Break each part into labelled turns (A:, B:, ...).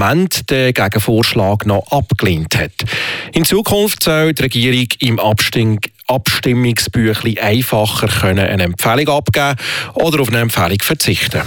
A: den Gegenvorschlag noch abgelehnt hat. In Zukunft soll die Regierung im Abstimmungsbüchlein einfacher eine Empfehlung abgeben oder auf eine Empfehlung verzichten.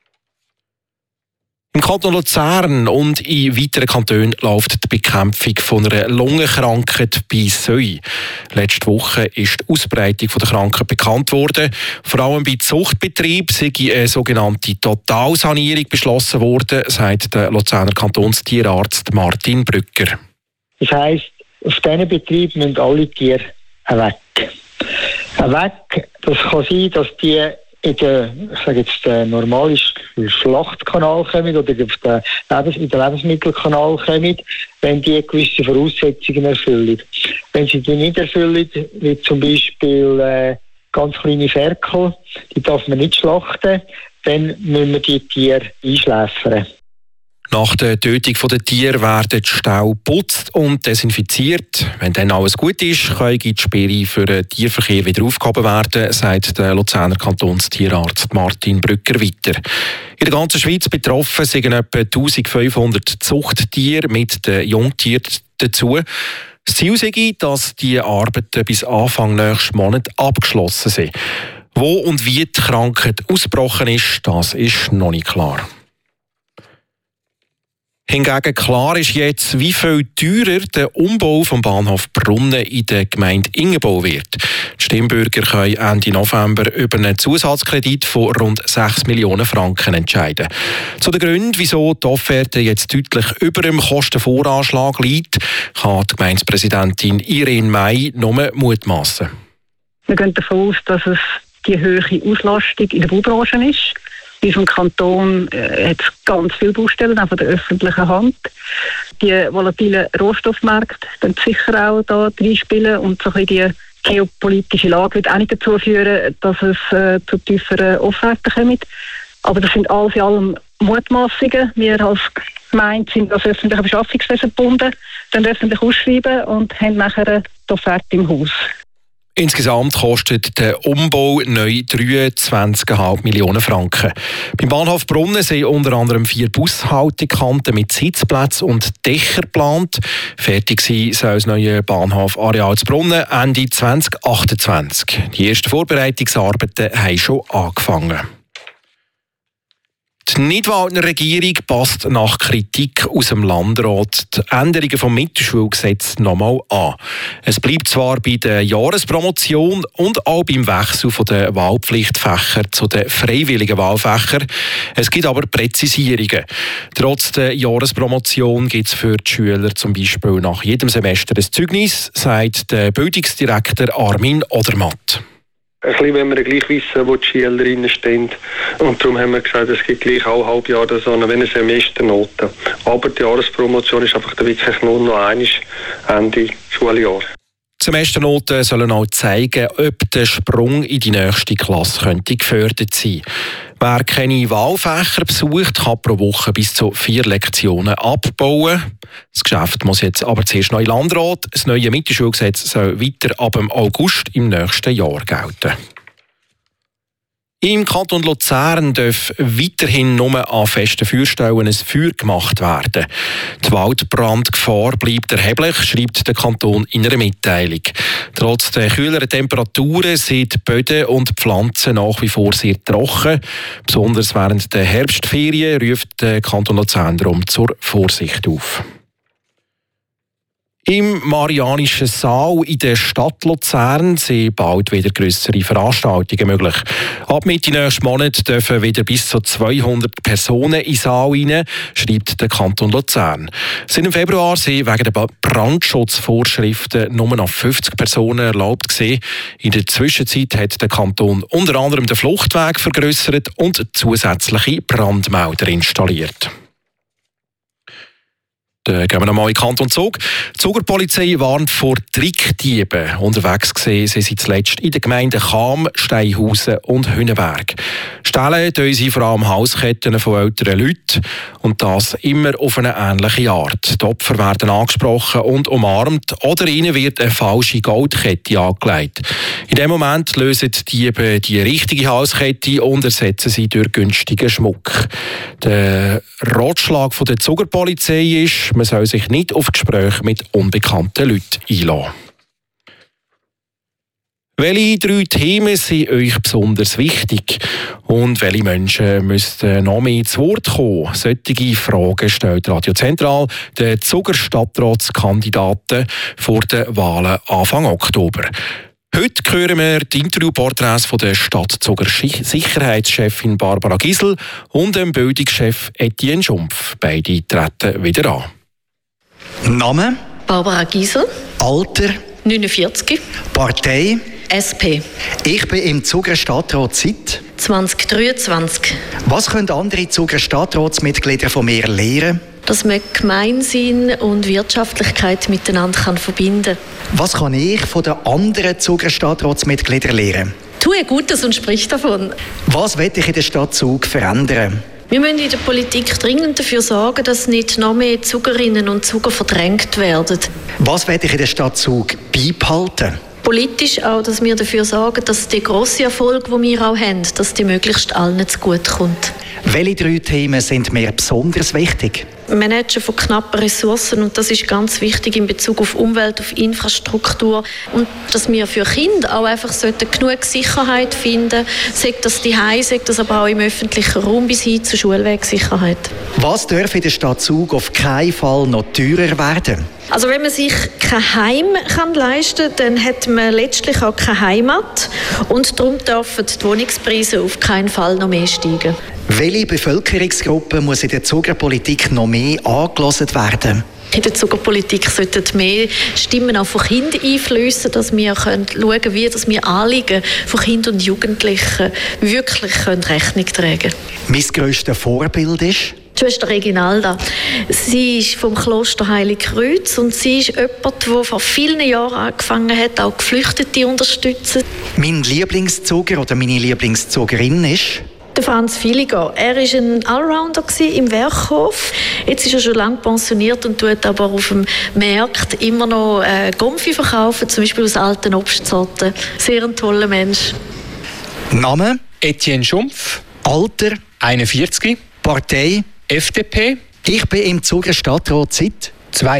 A: Im Kanton Luzern und in weiteren Kantonen läuft die Bekämpfung von einer Lungenkrankheit bei Säuen. Letzte Woche ist die Ausbreitung der Krankheit bekannt worden. Vor allem bei Zuchtbetrieben sei eine sogenannte Totalsanierung beschlossen worden, sagt der Luzerner Kantonstierarzt Martin Brücker.
B: Das heisst, auf diesen Betrieben müssen alle Tiere weg. Weg, das kann sein, dass die in den normalen Schlachtkanal kommen oder in den Lebensmittelkanal kommen, wenn die gewisse Voraussetzungen erfüllen. Wenn sie die nicht erfüllen, wie zum Beispiel ganz kleine Ferkel, die darf man nicht schlachten, dann müssen wir die Tiere einschläfern.
A: Nach der Tötung der Tiere werden die Ställe geputzt und desinfiziert. Wenn dann alles gut ist, können die Sperre für den Tierverkehr wieder aufgehoben werden, sagt der Luzerner Kantonstierarzt Martin Brücker weiter. In der ganzen Schweiz betroffen sind etwa 1500 Zuchttiere mit den Jungtieren dazu. Das Ziel sei, dass die Arbeiten bis Anfang nächsten Monat abgeschlossen sind. Wo und wie die Krankheit ausgebrochen ist, das ist noch nicht klar. Hingegen klar ist jetzt, wie viel teurer der Umbau vom Bahnhof Brunnen in der Gemeinde Ingenbau wird. Die Stimmbürger können Ende November über einen Zusatzkredit von rund 6 Millionen Franken entscheiden. Zu den Gründen, wieso die Offerte jetzt deutlich über dem Kostenvoranschlag liegt, kann die Gemeindepräsidentin Irene May nur mutmassen.
C: Wir gehen davon aus, dass es die hohe Auslastung in der Baubranche ist. In unserem Kanton hat es ganz viele Baustellen, auch von der öffentlichen Hand. Die volatilen Rohstoffmärkte können sicher auch da reinspielen und so ein bisschen die geopolitische Lage wird auch nicht dazu führen, dass es zu tieferen Offerten kommt. Aber das sind alles in allem Mutmaßungen. Wir als Gemeinde sind als öffentliche Beschaffungswesen gebunden, dann öffentlich ausschreiben und haben nachher die Offerte im Haus.
A: Insgesamt kostet der Umbau neu 23,5 Millionen Franken. Beim Bahnhof Brunnen sind unter anderem 4 Bushaltekanten mit Sitzplätzen und Dächern geplant. Fertig sein soll das neue Bahnhof-Areal zu Brunnen Ende 2028. Die ersten Vorbereitungsarbeiten haben schon angefangen. Die Nidwaldner Regierung passt nach Kritik aus dem Landrat die Änderungen vom Mittelschulgesetz nochmal an. Es bleibt zwar bei der Jahrespromotion und auch beim Wechsel von den Wahlpflichtfächern zu den freiwilligen Wahlfächern. Es gibt aber Präzisierungen. Trotz der Jahrespromotion gibt es für die Schüler zum Beispiel nach jedem Semester ein Zeugnis, sagt der Bildungsdirektor Armin Odermatt.
D: Ein bisschen, wenn wir gleich wissen, wo die Schülerinnen stehen. Und darum haben wir gesagt, es gibt gleich auch Halbjahr so eine Semesternote. Aber die Jahrespromotion ist einfach wirklich nur noch einmal Ende Schuljahr.
A: Die Semesternoten sollen auch zeigen, ob der Sprung in die nächste Klasse könnte gefördert sein. Wer keine Wahlfächer besucht, kann pro Woche bis zu 4 Lektionen abbauen. Das Geschäft muss jetzt aber zuerst noch in Landrat. Das neue Mittelschulgesetz soll weiter ab dem August im nächsten Jahr gelten. Im Kanton Luzern darf weiterhin nur an festen Feuerstellen ein Feuer gemacht werden. Die Waldbrandgefahr bleibt erheblich, schreibt der Kanton in einer Mitteilung. Trotz der kühleren Temperaturen sind die Böden und die Pflanzen nach wie vor sehr trocken. Besonders während der Herbstferien ruft der Kanton Luzern darum zur Vorsicht auf. Im Marianischen Saal in der Stadt Luzern sind bald wieder grössere Veranstaltungen möglich. Ab Mitte nächsten Monat dürfen wieder bis zu 200 Personen in den Saal rein, schreibt der Kanton Luzern. Seit dem Februar sind wegen der Brandschutzvorschriften nur noch 50 Personen erlaubt gewesen. In der Zwischenzeit hat der Kanton unter anderem den Fluchtweg vergrössert und zusätzliche Brandmelder installiert. Dann gehen wir nochmal in den Kanton Zug. Die Zugerpolizei warnt vor Trickdieben. Unterwegs gesehen sind sie zuletzt in den Gemeinden Cham, Steinhausen und Hünenberg. Stehlen tun sie vor allem Hausketten von älteren Leuten. Und das immer auf eine ähnliche Art. Die Opfer werden angesprochen und umarmt oder ihnen wird eine falsche Goldkette angelegt. In dem Moment lösen die Diebe die richtige Hauskette und ersetzen sie durch günstigen Schmuck. Der Ratschlag der Zugerpolizei ist, man soll sich nicht auf Gespräche mit unbekannten Leuten einlassen. Welche 3 Themen sind euch besonders wichtig? Und welche Menschen müssten noch mehr zu Wort kommen? Solche Fragen stellt Radio Zentral den Zuger Stadtratskandidaten vor den Wahlen Anfang Oktober. Heute hören wir die Interviewporträts von der Stadtzuger Sicherheitschefin Barbara Gisel und dem Bildungschef Etienne Schumpf. Beide treten wieder an.
E: Name?
C: Barbara Gisel.
E: Alter?
C: 49.
E: Partei?
C: SP.
E: Ich bin im Zuger Stadtrat seit
C: 2023.
E: Was können andere Zuger Stadtratsmitglieder von mir lernen?
C: Dass man Gemeinsinn und Wirtschaftlichkeit miteinander verbinden kann.
E: Was kann ich von den anderen Zuger Stadtratsmitgliedern lernen?
C: Tue Gutes und sprich davon.
E: Was will ich in der Stadt Zug verändern?
C: Wir müssen in der Politik dringend dafür sorgen, dass nicht noch mehr Zugerinnen und Zuger verdrängt werden.
E: Was will ich in der Stadt Zug beibehalten?
C: Politisch auch, dass wir dafür sorgen, dass der grosse Erfolg, den wir auch haben, dass die möglichst allen zugute kommt.
E: Welche 3 Themen sind mir besonders wichtig?
C: Managen von knappen Ressourcen, und das ist ganz wichtig in Bezug auf Umwelt, auf Infrastruktur, und dass wir für Kinder auch einfach genug Sicherheit finden, sei das daheim, sei das aber auch im öffentlichen Raum bis hin zur Schulwegsicherheit.
E: Was darf in der Stadt Zug auf keinen Fall noch teurer werden?
C: Also wenn man sich kein Heim leisten kann, dann hat man letztlich auch keine Heimat, und darum dürfen die Wohnungspreise auf keinen Fall noch mehr steigen.
E: Welche Bevölkerungsgruppe muss in der Zugerpolitik noch mehr angehört werden?
C: In der Zugerpolitik sollten mehr Stimmen auch von Kindern einfließen, dass wir schauen können, wie wir Anliegen von Kindern und Jugendlichen wirklich Rechnung tragen können.
E: Mein grösstes Vorbild ist?
C: Die Schwester Reginalda. Sie ist vom Kloster Heiligkreuz und sie ist jemand, der vor vielen Jahren angefangen hat, auch Geflüchtete zu unterstützen.
E: Mein Lieblingszuger oder meine Lieblingszugerin ist?
C: Der Franz Filiger. Er war ein Allrounder im Werkhof. Jetzt ist er schon lange pensioniert und tut aber auf dem Markt immer noch Gumpfi verkaufen, zum Beispiel aus alten Obstsorten. Sehr ein toller Mensch.
E: Name?
F: Etienne Schumpf.
E: Alter?
F: 41.
E: Partei?
F: FDP.
E: Ich bin im Zuger Stadtrat seit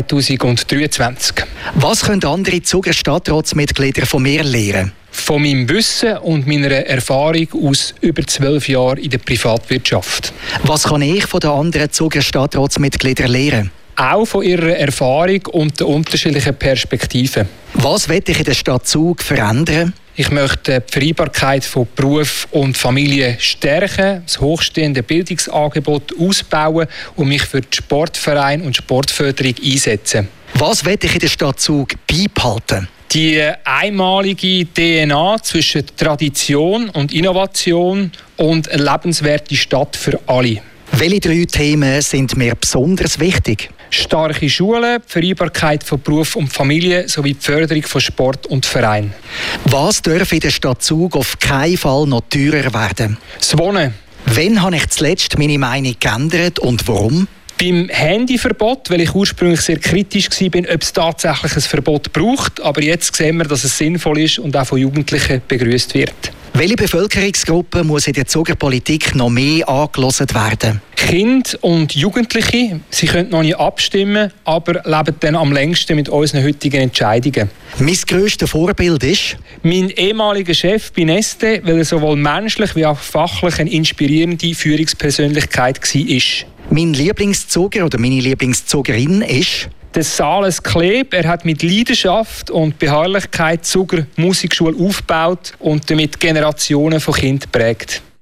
F: 2023.
E: Was können andere Zuger Stadtratsmitglieder von mir lernen?
F: Von meinem Wissen und meiner Erfahrung aus über 12 Jahren in der Privatwirtschaft.
E: Was kann ich von den anderen Zuger Stadtratsmitgliedern lernen?
F: Auch von ihrer Erfahrung und den unterschiedlichen Perspektiven.
E: Was will ich in der Stadt Zug verändern?
F: Ich möchte die Vereinbarkeit von Beruf und Familie stärken, das hochstehende Bildungsangebot ausbauen und mich für die Sportvereine und Sportförderung einsetzen.
E: Was will ich in der Stadt Zug beibehalten?
F: Die einmalige DNA zwischen Tradition und Innovation und eine lebenswerte Stadt für alle.
E: Welche 3 Themen sind mir besonders wichtig?
F: Starke Schulen, die Vereinbarkeit von Beruf und Familie sowie die Förderung von Sport und Verein.
E: Was darf in der Stadt Zug auf keinen Fall noch teurer werden?
F: Das Wohnen.
E: Wann habe ich zuletzt meine Meinung geändert und warum?
F: Beim Handyverbot, weil ich ursprünglich sehr kritisch war, ob es tatsächlich ein Verbot braucht. Aber jetzt sehen wir, dass es sinnvoll ist und auch von Jugendlichen begrüßt wird.
E: Welche Bevölkerungsgruppe muss in der Zugerpolitik noch mehr angehört werden?
F: Kinder und Jugendliche, sie können noch nicht abstimmen, aber leben dann am längsten mit unseren heutigen Entscheidungen.
E: Mein grösstes Vorbild ist?
F: Mein ehemaliger Chef bei Neste, weil er sowohl menschlich wie auch fachlich eine inspirierende Führungspersönlichkeit war.
E: Mein Lieblingszuger oder meine Lieblingszugerin ist?
F: Der Sales Kleb, er hat mit Leidenschaft und Beharrlichkeit die Zuger Musikschule aufgebaut und damit Generationen von Kindern geprägt.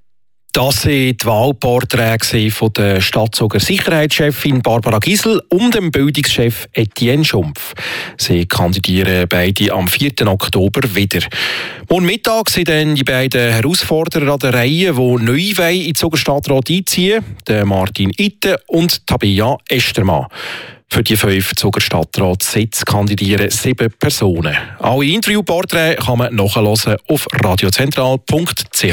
A: Das waren die Wahlporträts von der Stadtzuger Sicherheitschefin Barbara Gisel und dem Bildungschef Etienne Schumpf. Sie kandidieren beide am 4. Oktober wieder. Morgen Mittag sind dann die beiden Herausforderer an der Reihe, die neu in den Zuger Stadtrat einziehen wollen, Martin Itten und Tabea Estermann. Für die 5 Zuger Stadtratssitze kandidieren 7 Personen. Alle Interviewporträts kann man nachhören auf radiozentral.ch.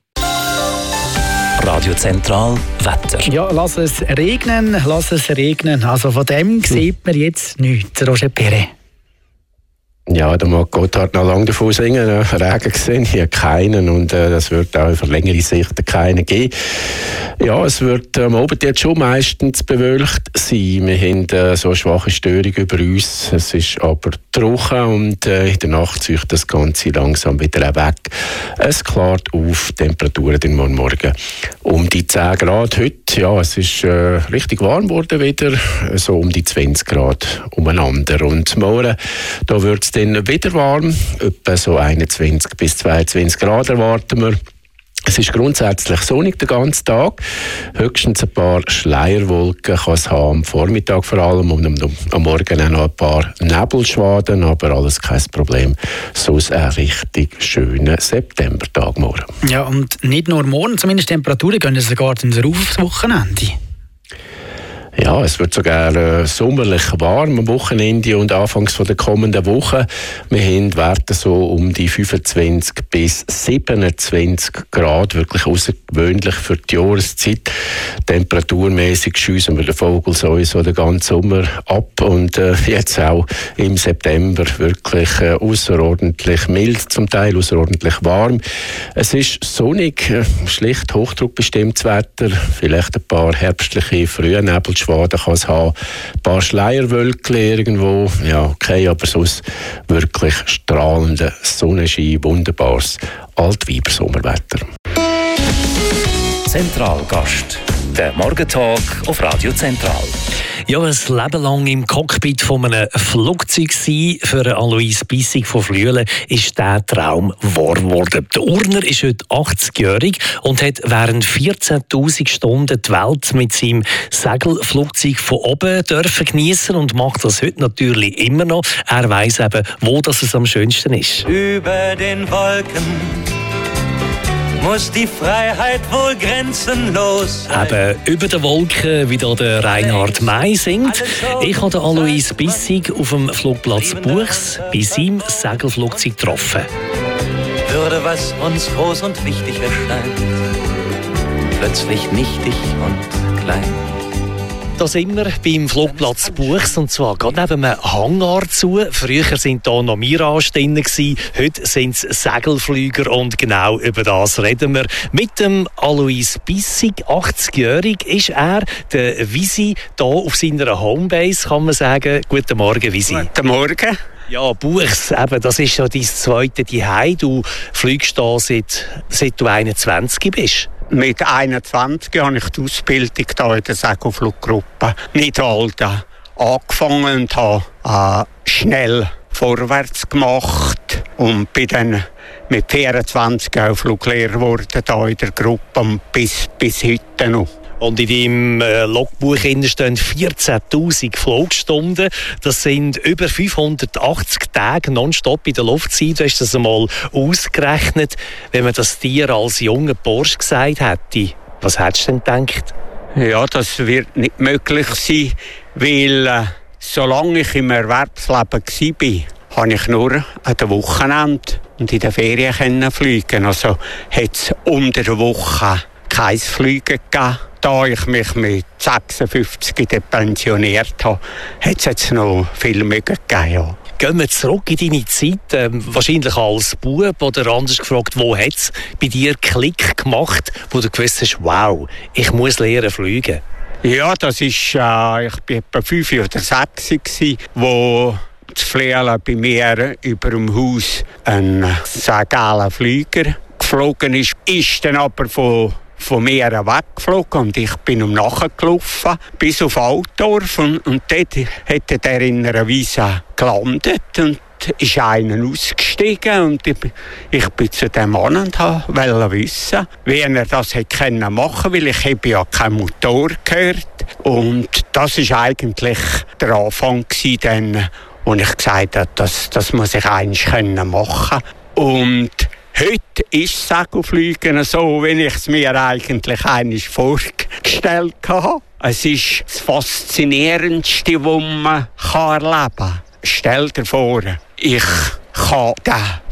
G: Radio Zentral Wetter.
E: Ja, lass es regnen. Also von dem sieht man jetzt nichts, Roger Perret.
H: Ja, da mag Gotthard noch lange davon singen. Regen gesehen, hier keinen. Und das wird auch für längere Sicht keinen geben. Ja, es wird am Abend jetzt schon meistens bewölkt sein. Wir haben so eine schwache Störung über uns. Es ist aber trocken und in der Nacht zieht das Ganze langsam wieder weg. Es klart auf, Temperaturen den Morgen um die 10 Grad heute. Ja, es ist richtig warm geworden wieder, so um die 20 Grad umeinander. Und morgen, da wird es dann wieder warm, etwa so 21 bis 22 Grad erwarten wir. Es ist grundsätzlich sonnig den ganzen Tag. Höchstens ein paar Schleierwolken kann es haben, am Vormittag vor allem und am Morgen auch noch ein paar Nebelschwaden, aber alles kein Problem. Sonst ein richtig schöner Septembertag morgen.
E: Ja, und nicht nur morgen, zumindest Temperaturen gehen sogar aufs Wochenende.
H: Ja, es wird sogar sommerlich warm am Wochenende und anfangs von der kommenden Woche. Wir haben Werte so um die 25 bis 27 Grad, wirklich außergewöhnlich für die Jahreszeit. Temperaturmäßig schiessen wir den Vogel sowieso den ganzen Sommer ab und jetzt auch im September wirklich außerordentlich mild, zum Teil außerordentlich warm. Es ist sonnig, schlicht hochdruckbestimmtes Wetter, vielleicht ein paar herbstliche frühe Nebelschwaden kann es haben, ein paar Schleierwölkchen irgendwo, ja okay, aber sonst wirklich strahlender Sonnenschein, wunderbares Altweiber-Sommerwetter.
G: Zentralgast, der Morgentag auf Radio Zentral.
I: Ja, ein Leben lang im Cockpit von einem Flugzeug sein für Alois Bissig von Flüelen ist dieser Traum wahr geworden. Der Urner ist heute 80-jährig und hat während 14'000 Stunden die Welt mit seinem Segelflugzeug von oben dürfen geniessen und macht das heute natürlich immer noch. Er weiss eben, wo das es am schönsten ist.
J: Über den Wolken muss die Freiheit wohl grenzenlos sein.
I: Eben über den Wolken, wie da der Reinhard May singt. Ich habe Alois Bissig auf dem Flugplatz Buchs bei seinem Segelflugzeug getroffen.
J: Würde, was uns groß und wichtig erscheint, plötzlich nichtig und klein.
I: Da sind wir beim Flugplatz Buchs, und zwar gerade neben einem Hangar zu. Früher waren da noch Mirage drin, heute sind es Segelflüger und genau über das reden wir. Mit dem Alois Bissig, 80-jährig ist er, der Visi, hier auf seiner Homebase, kann man sagen. Guten Morgen, Visi.
K: Guten Morgen.
I: Ja, Buchs, eben, das ist ja dein zweite Zuhause. Du fliegst da seit du 21 bist.
K: Mit 21 habe ich die Ausbildung hier in der Segelfluggruppe Nidwalden angefangen und habe schnell vorwärts gemacht und bin dann mit 24 auch Fluglehrer geworden hier in der Gruppe und bis heute noch.
I: Und in deinem Logbuch stehen 14'000 Flugstunden. Das sind über 580 Tage nonstop in der Luft sein. Du hast das einmal ausgerechnet. Wenn man das dir als junger Bursch gesagt hätte, was hättest du denn gedacht?
K: Ja, das wird nicht möglich sein, weil solange ich im Erwerbsleben war, habe ich nur an den Wochenenden und in den Ferien fliegen. Also hat es unter der Woche kein Fliegen gegeben. Da ich mich mit 56 pensioniert habe, hat es jetzt noch viel mehr gegeben. Ja.
I: Gehen wir zurück in deine Zeit, wahrscheinlich als Bub oder anders gefragt, wo hat es bei dir Klick gemacht, wo du gewusst hast, wow, ich muss lernen fliegen?
K: Ja, das ist, ich war etwa 5 oder 6, wo zu Flüelen bei mir über dem Haus ein Segelflüger geflogen ist dann aber von mir weggeflogen und ich bin nachgelaufen bis auf Altdorf und dort hat er in einer Wiese gelandet und ist einer ausgestiegen und ich bin zu dem Mann und wollte wissen, wie er das hätte machen können, weil ich habe ja keinen Motor gehört. Und das war eigentlich der Anfang gewesen, wo ich gesagt habe, das muss ich eigentlich machen können. Und heute ist Segelfliegen so, wie ich es mir eigentlich eigentlich vorgestellt habe. Es ist das Faszinierendste, was man erleben kann. Stell dir vor, ich kann den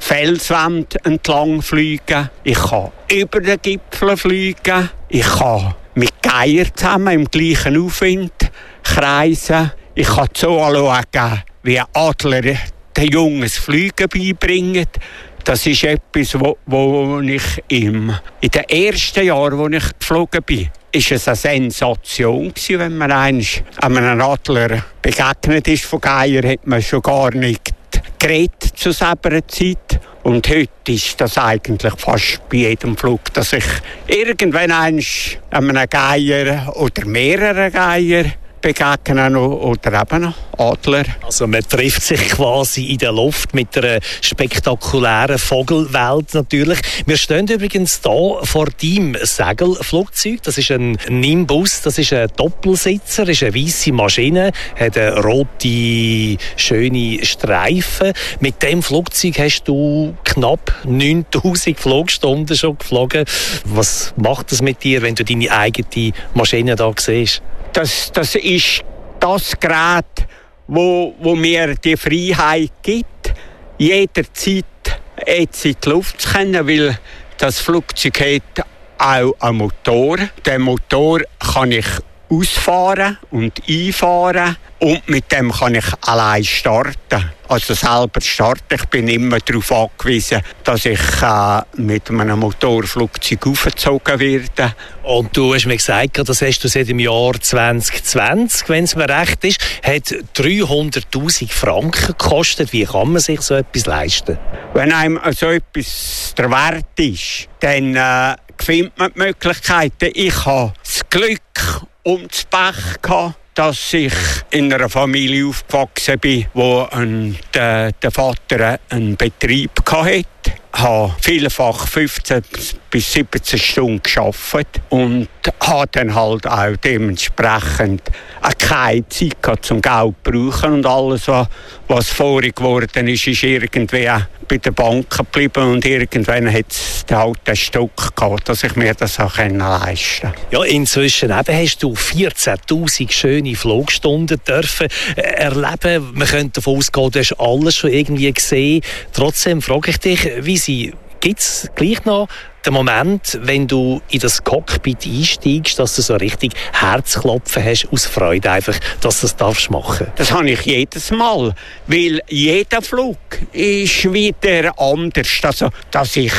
K: Felswand entlang fliegen, ich kann über den Gipfel fliegen, ich kann mit Geier zusammen im gleichen Aufwind kreisen, ich kann so anschauen, wie Adler den Jungen das Fliegen beibringen. Das ist etwas, wo ich in den ersten Jahren, wo ich geflogen bin, ist es eine Sensation gewesen, wenn man einem Adler begegnet ist von Geier, hat man schon gar nicht geredet zu selber Zeit. Und heute ist das eigentlich fast bei jedem Flug, dass ich irgendwann einem Geier oder mehreren Geier begegnen oder eben Adler.
I: Also man trifft sich quasi in der Luft mit einer spektakulären Vogelwelt natürlich. Wir stehen übrigens hier vor deinem Segelflugzeug. Das ist ein Nimbus, das ist ein Doppelsitzer, ist eine weisse Maschine, hat eine rote, schöne Streifen. Mit dem Flugzeug hast du knapp 9000 Flugstunden schon geflogen. Was macht das mit dir, wenn du deine eigene Maschine da siehst?
K: Das ist das Gerät, wo mir die Freiheit gibt, jederzeit jetzt in die Luft zu können, weil das Flugzeug hat auch einen Motor. Den Motor kann ich ausfahren und einfahren und mit dem kann ich allein starten. Also selber starten. Ich bin immer darauf angewiesen, dass ich mit einem Motorflugzeug aufgezogen werde.
I: Und du hast mir gesagt, das hast du seit dem Jahr 2020, wenn es mir recht ist, hat 300'000 Franken gekostet. Wie kann man sich so etwas leisten?
K: Wenn einem so etwas der Wert ist, dann findet man die Möglichkeiten. Ich habe das Glück und das Pech gehabt, dass ich in einer Familie aufgewachsen bin, wo der Vater einen Betrieb hatte. Ich habe vielfach 15 bis 17 Stunden gearbeitet und habe dann halt auch dementsprechend keine Zeit gehabt, zum Geld zu brauchen. Und alles, was vorig geworden ist irgendwie bei der Bank geblieben und irgendwann hat es halt einen Stock gehabt, dass ich mir das auch leisten konnte.
I: Ja, inzwischen eben hast du 14'000 schöne Flugstunden dürfen erleben. Man könnte davon ausgehen, du hast alles schon irgendwie gesehen. Trotzdem frage ich dich, gibt es gleich noch den Moment, wenn du in das Cockpit einsteigst, dass du so richtig Herzklopfen hast aus Freude einfach, dass du das darfst machen?
K: Das habe ich jedes Mal, weil jeder Flug ist wieder anders. Also, dass ich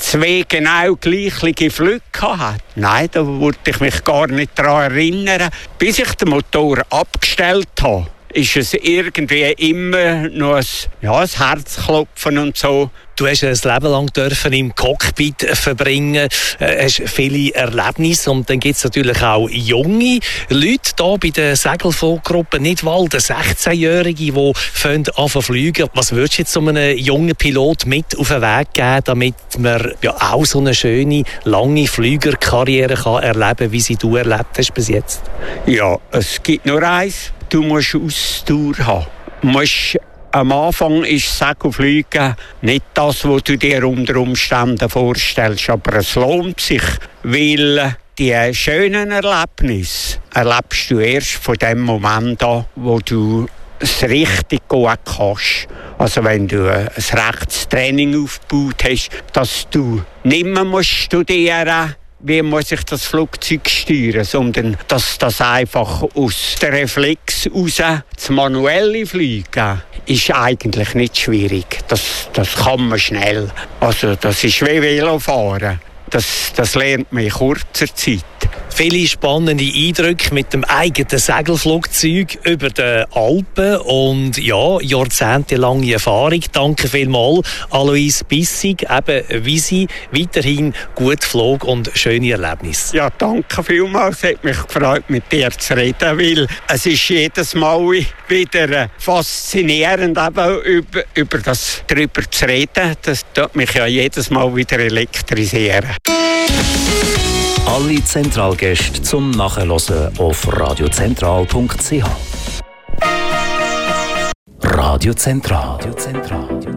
K: 2 genau gleiche Flüge hatte. Nein, da würde ich mich gar nicht daran erinnern. Bis ich den Motor abgestellt habe, ist es irgendwie immer noch ein Herzklopfen und so.
I: Du hast ein Leben lang dürfen im Cockpit verbringen, hast viele Erlebnisse und dann gibt es natürlich auch junge Leute hier bei der Segelfluggruppe Nidwalden, 16-Jährige, die anfangen zu fliegen. Was würdest du jetzt so einem jungen Pilot mit auf den Weg geben, damit man ja auch so eine schöne, lange Flügerkarriere kann erleben, wie sie du erlebt hast bis jetzt?
K: Ja, es gibt nur eins. Du musst Ausdauer haben. Am Anfang ist Segelfliegen nicht das, was du dir unter Umständen vorstellst, aber es lohnt sich, weil die schönen Erlebnisse erlebst du erst von dem Moment an, wo du es richtig gut kannst. Also wenn du ein rechtes Training aufgebaut hast, dass du nicht mehr studieren musst, wie muss ich das Flugzeug steuern, sondern dass das einfach aus der Reflex raus das manuelle Fliegen ist eigentlich nicht schwierig. Das kann man schnell. Also das ist wie Velofahren. Das lernt man in kurzer Zeit.
I: Viele spannende Eindrücke mit dem eigenen Segelflugzeug über den Alpen und ja, jahrzehntelange Erfahrung. Danke vielmals, Alois Bissig, eben wie sie weiterhin gut flog und schöne Erlebnisse.
K: Ja, danke vielmals. Es hat mich gefreut, mit dir zu reden, weil es ist jedes Mal wieder faszinierend, eben über das darüber zu reden. Das tut mich ja jedes Mal wieder elektrisieren.
G: Alle Zentralgäste zum Nachhören auf radiozentral.ch. Radio Zentral.